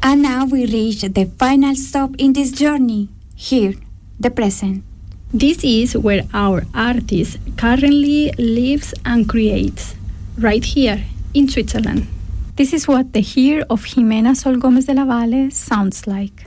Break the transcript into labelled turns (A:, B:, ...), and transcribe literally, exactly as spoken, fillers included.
A: And now we reach the final stop in this journey, here, the present.
B: This is where our artist currently lives and creates, right here in Switzerland.
C: This is what the here of Jimena Sol Gomez de la Valle sounds like.